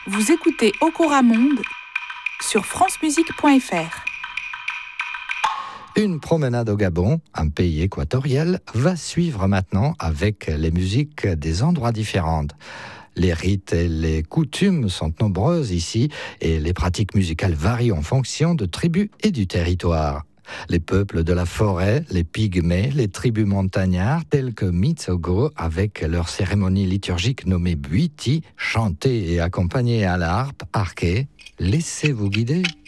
Vous écoutez Okora Monde sur francemusique.fr. Une promenade au Gabon, un pays équatorial, va suivre maintenant avec les musiques des endroits différents. Les rites et les coutumes sont nombreuses ici et les pratiques musicales varient en fonction de tribus et du territoire. Les peuples de la forêt, les pygmées, les tribus montagnards tels que Mitsogo avec leur cérémonie liturgique nommée Buiti, chantée et accompagnée à la harpe arquée. Laissez-vous guider